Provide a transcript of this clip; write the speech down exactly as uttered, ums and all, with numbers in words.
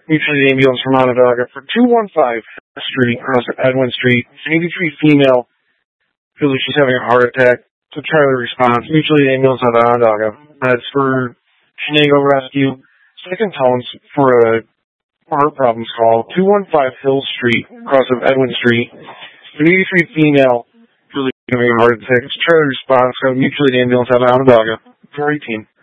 mutual aid ambulance from Onondaga for two one five Street, across Edwin Street. An eighty-three female feels like she's having a heart attack. So try the response. Mutual aid ambulance out of Onondaga. That's for Shenago Rescue. Second tones for a heart problems call. two one five Hill Street, across of Edwin Street. An eighty-three female feels like she's having a heart attack. So try the response. Mutual aid ambulance out of Onondaga. four eighteen.